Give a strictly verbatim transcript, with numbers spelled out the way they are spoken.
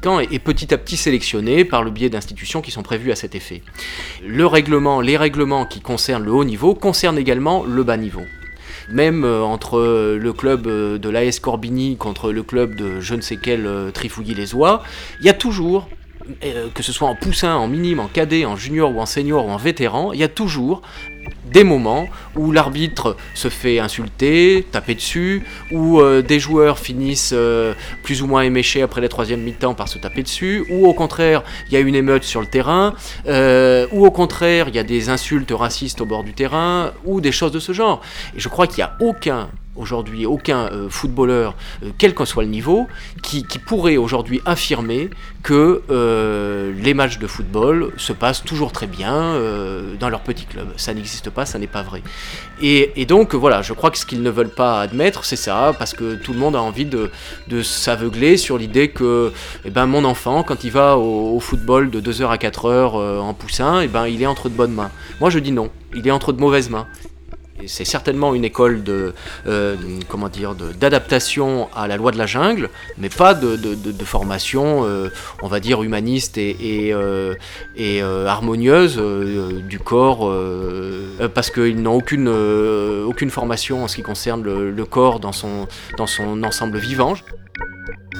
mi-temps est, est petit à petit sélectionné par le biais d'institutions qui sont prévues à cet effet. Le règlement, les règlements qui concernent le haut niveau concernent également le bas niveau. Même euh, entre le club de l'A S Corbigny contre le club de je ne sais quel euh, Trifouilly-les-Oies, il y a toujours, euh, que ce soit en poussin, en minime, en cadet, en junior ou en senior ou en vétéran, il y a toujours des moments où l'arbitre se fait insulter, taper dessus, où euh, des joueurs finissent euh, plus ou moins éméchés après la troisième mi-temps par se taper dessus, ou au contraire il y a une émeute sur le terrain, euh, ou au contraire il y a des insultes racistes au bord du terrain, ou des choses de ce genre. Et je crois qu'il n'y a aucun aujourd'hui aucun euh, footballeur, euh, quel que soit le niveau, qui, qui pourrait aujourd'hui affirmer que euh, les matchs de football se passent toujours très bien euh, dans leur petit club. Ça n'existe pas, ça n'est pas vrai. Et, et donc voilà, je crois que ce qu'ils ne veulent pas admettre, c'est ça, parce que tout le monde a envie de, de s'aveugler sur l'idée que eh ben, mon enfant, quand il va au, au football de deux heures à quatre heures euh, en poussin, eh ben, il est entre de bonnes mains. Moi je dis non, il est entre de mauvaises mains. Et c'est certainement une école de, euh, comment dire, de, d'adaptation à la loi de la jungle, mais pas de, de, de, de formation, euh, on va dire, humaniste et, et, euh, et euh, harmonieuse euh, du corps, euh, parce qu'ils n'ont aucune, euh, aucune formation en ce qui concerne le, le corps dans son, dans son ensemble vivant.